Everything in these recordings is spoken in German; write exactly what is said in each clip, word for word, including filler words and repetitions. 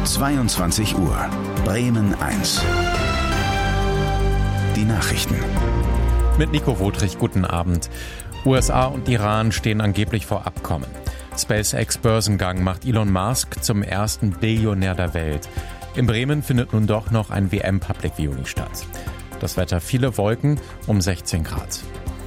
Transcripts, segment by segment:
zweiundzwanzig Uhr. Bremen eins. Die Nachrichten. Mit Nico Wotrich, guten Abend. U S A und Iran stehen angeblich vor Abkommen. SpaceX-Börsengang macht Elon Musk zum ersten Billionär der Welt. In Bremen findet nun doch noch ein W M-Public Viewing statt. Das Wetter: viele Wolken um sechzehn Grad.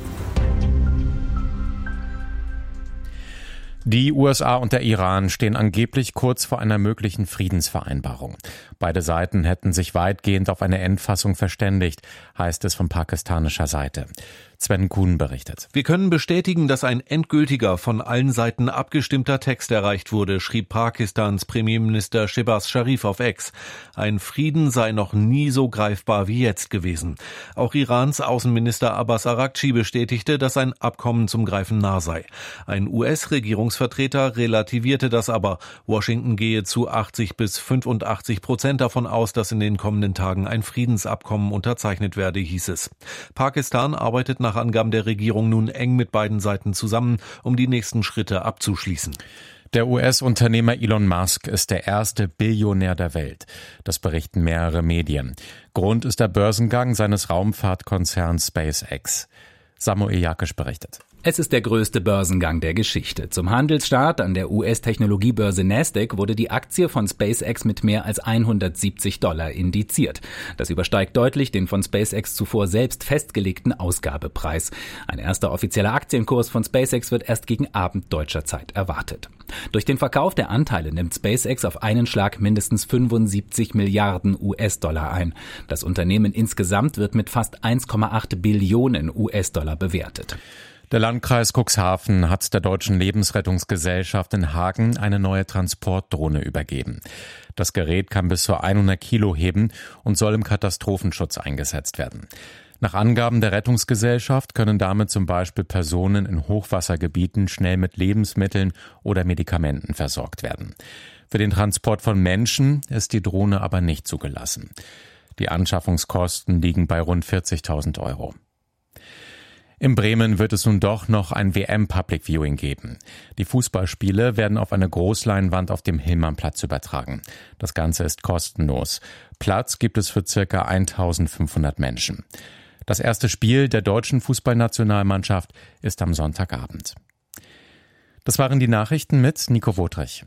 Die U S A und der Iran stehen angeblich kurz vor einer möglichen Friedensvereinbarung. Beide Seiten hätten sich weitgehend auf eine Endfassung verständigt, heißt es von pakistanischer Seite. Sven Kuhn berichtet. Wir können bestätigen, dass ein endgültiger, von allen Seiten abgestimmter Text erreicht wurde, schrieb Pakistans Premierminister Shehbaz Sharif auf X. Ein Frieden sei noch nie so greifbar wie jetzt gewesen. Auch Irans Außenminister Abbas Araghchi bestätigte, dass ein Abkommen zum Greifen nah sei. Ein U S-Regierungsvertreter relativierte das aber. Washington gehe zu achtzig bis fünfundachtzig Prozent davon aus, dass in den kommenden Tagen ein Friedensabkommen unterzeichnet werde, hieß es. Pakistan arbeitet nach Angaben der Regierung nun eng mit beiden Seiten zusammen, um die nächsten Schritte abzuschließen. Der U S-Unternehmer Elon Musk ist der erste Billionär der Welt. Das berichten mehrere Medien. Grund ist der Börsengang seines Raumfahrtkonzerns SpaceX. Samuel Jakisch berichtet. Es ist der größte Börsengang der Geschichte. Zum Handelsstart an der U S-Technologiebörse Nasdaq wurde die Aktie von SpaceX mit mehr als hundertsiebzig Dollar indiziert. Das übersteigt deutlich den von SpaceX zuvor selbst festgelegten Ausgabepreis. Ein erster offizieller Aktienkurs von SpaceX wird erst gegen Abend deutscher Zeit erwartet. Durch den Verkauf der Anteile nimmt SpaceX auf einen Schlag mindestens fünfundsiebzig Milliarden U S-Dollar ein. Das Unternehmen insgesamt wird mit fast eins Komma acht Billionen U S-Dollar bewertet. Der Landkreis Cuxhaven hat der Deutschen Lebensrettungsgesellschaft in Hagen eine neue Transportdrohne übergeben. Das Gerät kann bis zu hundert Kilo heben und soll im Katastrophenschutz eingesetzt werden. Nach Angaben der Rettungsgesellschaft können damit zum Beispiel Personen in Hochwassergebieten schnell mit Lebensmitteln oder Medikamenten versorgt werden. Für den Transport von Menschen ist die Drohne aber nicht zugelassen. Die Anschaffungskosten liegen bei rund vierzigtausend Euro. In Bremen wird es nun doch noch ein W M-Public Viewing geben. Die Fußballspiele werden auf eine Großleinwand auf dem Hillmannplatz übertragen. Das Ganze ist kostenlos. Platz gibt es für circa eintausendfünfhundert Menschen. Das erste Spiel der deutschen Fußballnationalmannschaft ist am Sonntagabend. Das waren die Nachrichten mit Nico Wotrich.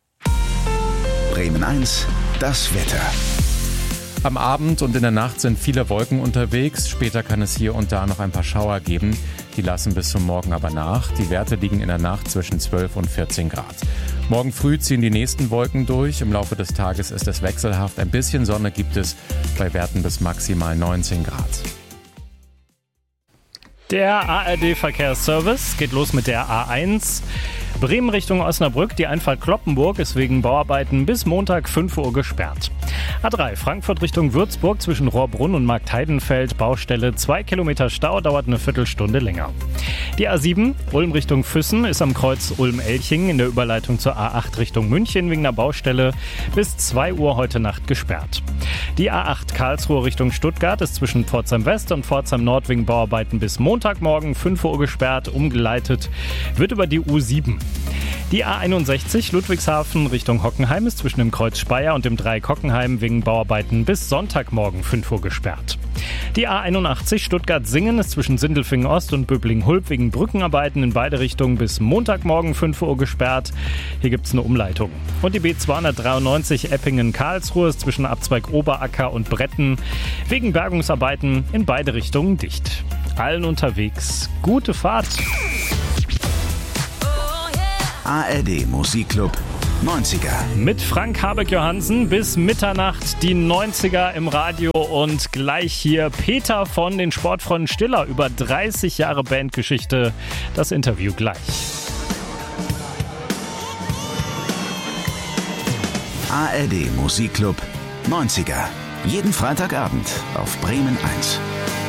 Bremen eins, das Wetter. Am Abend und in der Nacht sind viele Wolken unterwegs. Später kann es hier und da noch ein paar Schauer geben. Die lassen bis zum Morgen aber nach. Die Werte liegen in der Nacht zwischen zwölf und vierzehn Grad. Morgen früh ziehen die nächsten Wolken durch. Im Laufe des Tages ist es wechselhaft. Ein bisschen Sonne gibt es bei Werten bis maximal neunzehn Grad. Der A R D-Verkehrsservice geht los mit der A eins. Bremen Richtung Osnabrück, die Einfahrt Cloppenburg ist wegen Bauarbeiten bis Montag fünf Uhr gesperrt. A drei Frankfurt Richtung Würzburg zwischen Rohrbrunn und Marktheidenfeld, Baustelle, zwei Kilometer Stau, dauert eine Viertelstunde länger. Die A sieben Ulm Richtung Füssen ist am Kreuz Ulm-Elching in der Überleitung zur A acht Richtung München wegen der Baustelle bis zwei Uhr heute Nacht gesperrt. Die A acht Karlsruhe Richtung Stuttgart ist zwischen Pforzheim West und Pforzheim Nord wegen Bauarbeiten bis Montagmorgen fünf Uhr gesperrt, umgeleitet wird über die U sieben. Die A einundsechzig Ludwigshafen Richtung Hockenheim ist zwischen dem Kreuz Speyer und dem Dreieck Hockenheim wegen Bauarbeiten bis Sonntagmorgen fünf Uhr gesperrt. Die A einundachtzig Stuttgart-Singen ist zwischen Sindelfingen Ost und Böblingen-Hulb wegen Brückenarbeiten in beide Richtungen bis Montagmorgen fünf Uhr gesperrt. Hier gibt es eine Umleitung. Und die B zweihundertdreiundneunzig Eppingen-Karlsruhe ist zwischen Abzweig Oberacker und Bretten wegen Bergungsarbeiten in beide Richtungen dicht. Allen unterwegs gute Fahrt. A R D Musikclub neunziger. Mit Frank Habeck-Johansen bis Mitternacht die neunziger im Radio und gleich hier Peter von den Sportfreunden Stiller über dreißig Jahre Bandgeschichte. Das Interview gleich. A R D Musikclub neunziger. Jeden Freitagabend auf Bremen eins.